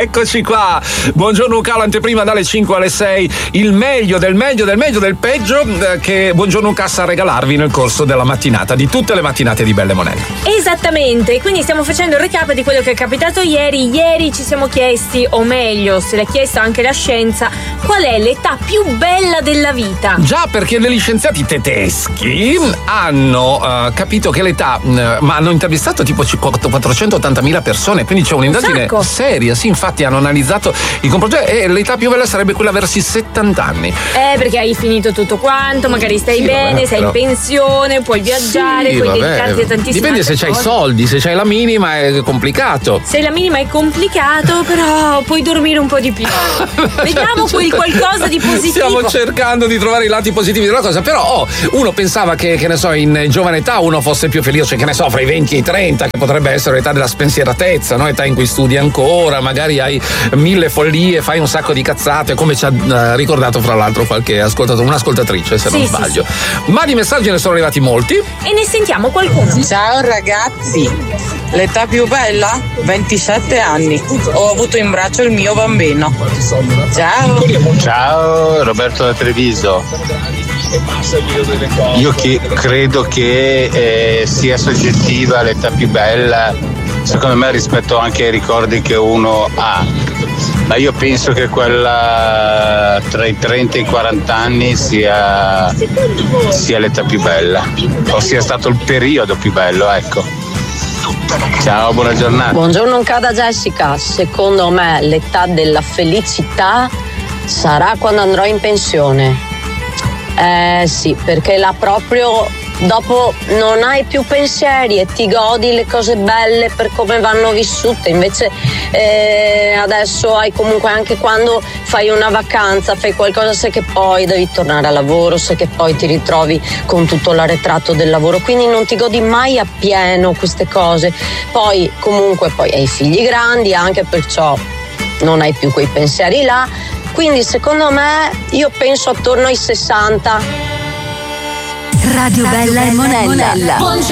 Eccoci qua. Buongiorno Luca, l'anteprima dalle 5 alle 6. Il meglio del meglio del meglio del peggio che Buongiorno Luca sa regalarvi nel corso della mattinata, di tutte le mattinate di Belle Monelle. Esattamente, quindi stiamo facendo il recap di quello che è capitato ieri. Ieri ci siamo chiesti, o meglio, se l'ha chiesto anche la scienza, qual è l'età più bella della vita? Già, perché degli scienziati tedeschi hanno capito che l'età, ma hanno intervistato tipo 480.000 persone, quindi c'è un'indagine seria. Sì, infatti hanno analizzato il comportamento e l'età più bella sarebbe quella verso i 70 anni. Perché hai finito tutto quanto, magari stai bene, sei in pensione, puoi viaggiare, puoi dedicarti a tantissime Dipende se c'hai soldi, se c'hai la minima è complicato. Se la minima è complicato, però puoi dormire un po' di più. Vediamo qualcosa di positivo. Stiamo cercando di trovare i lati positivi della cosa, però uno pensava che ne so, in giovane età uno fosse più felice, che ne so, fra i 20 e i 30, che potrebbe essere l'età della spensieratezza, no? Età in cui studi ancora, magari hai 1000 follie, fai un sacco di cazzate, come ci ha ricordato fra l'altro qualche un'ascoltatrice, se non sbaglio. Sì. Ma di messaggi ne sono arrivati molti e ne sentiamo qualcuno. Ciao ragazzi, l'età più bella? 27 anni. Ho avuto in braccio il mio bambino. Ciao Roberto da Treviso. Io credo che sia soggettiva l'età più bella, secondo me, rispetto anche ai ricordi che uno ha. Ma io penso che quella tra i 30 e i 40 anni sia l'età più bella, o sia stato il periodo più bello, ecco. Ciao, buona giornata. Buongiorno da Jessica. Secondo me l'età della felicità sarà quando andrò in pensione. Sì, perché là proprio dopo non hai più pensieri e ti godi le cose belle per come vanno vissute. Invece adesso hai comunque, anche quando fai una vacanza, fai qualcosa, sai che poi devi tornare al lavoro, sai che poi ti ritrovi con tutto l'arretrato del lavoro, quindi non ti godi mai appieno queste cose. Poi comunque hai figli grandi, anche perciò non hai più quei pensieri là. Quindi secondo me, io penso attorno ai 60. Radio Bella e Monella.